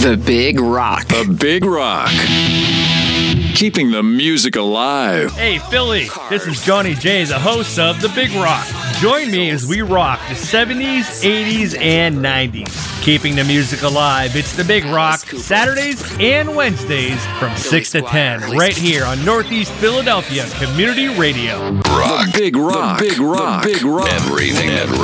The Big Rock. The Big Rock. Keeping the music alive. Hey, Philly, this is Johnny J, the host of The Big Rock. Join me as we rock the 70s, 80s, and 90s. Keeping the music alive, it's The Big Rock, Saturdays and Wednesdays from 6 to 10, right here on Northeast Philadelphia Community Radio. The Big Rock. The Big Rock. The Big Rock. Everything